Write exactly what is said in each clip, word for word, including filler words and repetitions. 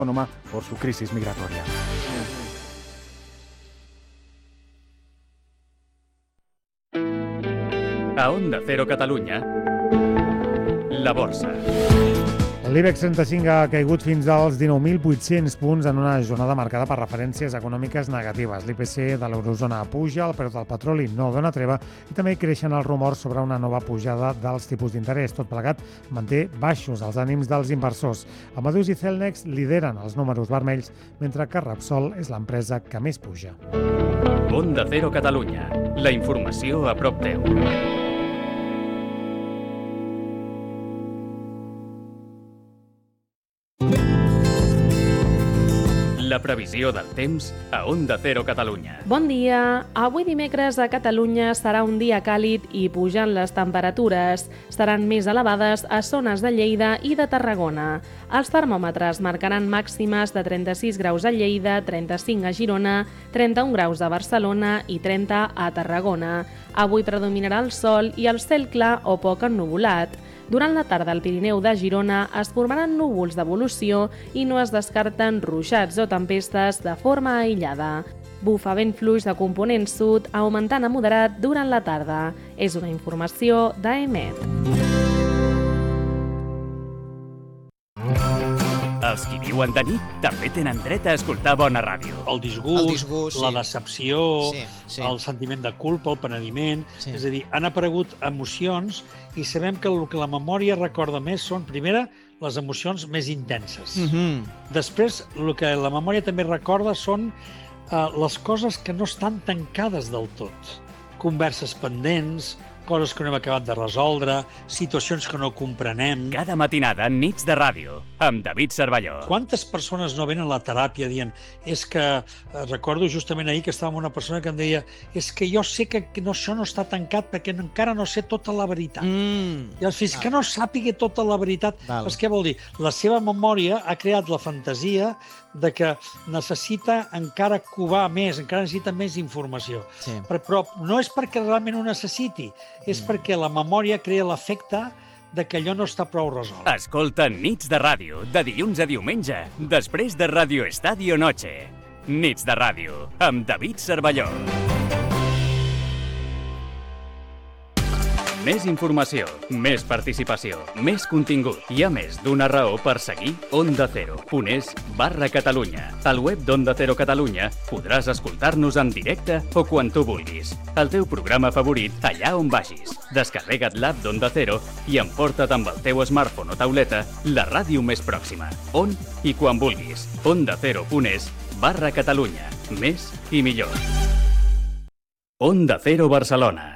autónoma por su crisis migratoria. A Onda Cero Catalunya, la borsa. L'IBEX trenta-cinc ha caigut fins als dinou mil vuit-cents punts en una jornada marcada per referències econòmiques negatives. L'I P C de l'eurozona puja, el preu del petroli no dona treva i també creixen els rumors sobre una nova pujada dels tipus d'interès. Tot plegat manté baixos els ànims dels inversors. Amadeus i Cellnex lideren els números vermells, mentre que Repsol és l'empresa que més puja. Onda Cero Catalunya, la informació a prop teu. La previsió del temps a Onda Cero Catalunya. Bon dia. Avui dimecres a Catalunya serà un dia càlid i pujant les temperatures. Seran més elevades a zones de Lleida i de Tarragona. Els termòmetres marcaran màximes de trenta-sis graus a Lleida, trenta-cinc a Girona, trenta-un graus a Barcelona i trenta a Tarragona. Avui predominarà el sol i el cel clar o poc ennuvolat. Durant la tarda al Pirineu de Girona es formaran núvols d'evolució i no es descarten ruixats o tempestes de forma aïllada. Bufa vent fluix de component sud, augmentant a moderat durant la tarda. És una informació d'A E M E T. Els qui viuen de nit també tenen dret a escoltar bona ràdio. El disgust, el disgust la sí. decepció, sí, sí. el sentiment de culpa, el penediment... Sí. És a dir, han aparegut emocions i sabem que el que la memòria recorda més són, primera, les emocions més intenses. Mm-hmm. Després, el que la memòria també recorda són uh, les coses que no estan tancades del tot. Converses pendents, coses que no hem acabat de resoldre, situacions que no comprenem... Cada matinada, nits de ràdio, amb David Cervelló. Quantes persones no venen a la teràpia dient és que, eh, recordo justament ahir que estava amb una persona que em deia és que jo sé que no, això no està tancat perquè encara no sé tota la veritat. Mm. I fins ah. que no sàpiga tota la veritat, Val. doncs què vol dir? La seva memòria ha creat la fantasia de que necessita encara covar més, encara necessita més informació. Sí. Però, però no és perquè realment ho necessiti, és mm. perquè la memòria crea l'efecte de que allò no està prou resolt. Escolta Nits de Ràdio, de dilluns a diumenge, després de Radio Estadio Noche. Nits de Ràdio, amb David Cervelló. Més informació, més participació, més contingut. Hi ha més d'una raó per seguir Onda Cero punt es barra Catalunya. Al web d'Onda Cero Catalunya podràs escoltar-nos en directe o quan tu vulguis. El teu programa favorit allà on vagis. Descarrega't l'app d'Onda Cero i emporta't amb el teu smartphone o tauleta la ràdio més pròxima. On i quan vulguis. Onda Cero punt es barra Catalunya. Més i millor. Onda Cero Barcelona.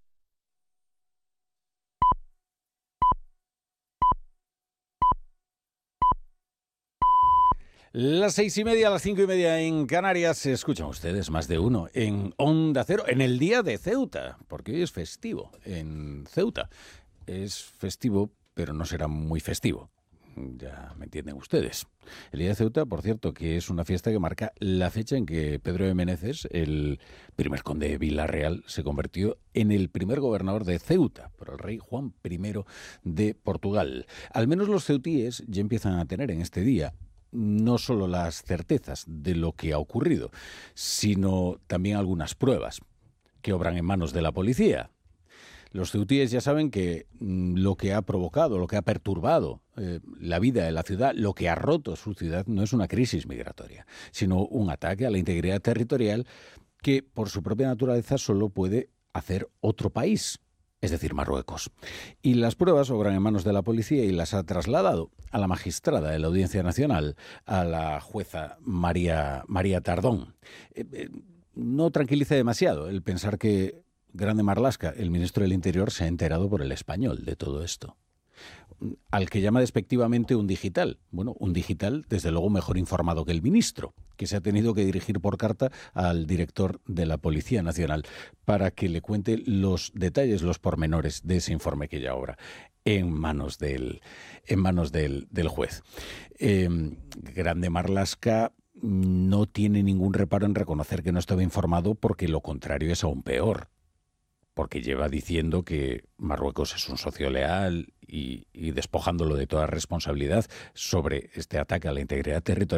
Las seis y media, las cinco y media en Canarias. Escuchan ustedes más de uno en Onda Cero, en el día de Ceuta, porque hoy es festivo en Ceuta. Es festivo, pero no será muy festivo. Ya me entienden ustedes. El día de Ceuta, por cierto, que es una fiesta que marca la fecha en que Pedro de Meneses, el primer conde de Villarreal, se convirtió en el primer gobernador de Ceuta por el rey Juan primero de Portugal. Al menos los ceutíes ya empiezan a tener en este día no solo las certezas de lo que ha ocurrido, sino también algunas pruebas que obran en manos de la policía. Los ceutíes ya saben que mmm, lo que ha provocado, lo que ha perturbado eh, la vida de la ciudad, lo que ha roto su ciudad, no es una crisis migratoria, sino un ataque a la integridad territorial que, por su propia naturaleza, solo puede hacer otro país, es decir, Marruecos. Y las pruebas obran en manos de la policía y las ha trasladado a la magistrada de la Audiencia Nacional, a la jueza María, María Tardón. Eh, eh, no tranquiliza demasiado el pensar que Grande Marlaska, el ministro del Interior, se ha enterado por el Español de todo esto. Al que llama despectivamente un digital. Bueno, un digital, desde luego, mejor informado que el ministro, que se ha tenido que dirigir por carta al director de la Policía Nacional para que le cuente los detalles, los pormenores de ese informe que ya obra en manos del, en manos del, del juez. Eh, Grande Marlaska no tiene ningún reparo en reconocer que no estaba informado, porque lo contrario es aún peor. Porque lleva diciendo que Marruecos es un socio leal y, y despojándolo de toda responsabilidad sobre este ataque a la integridad territorial.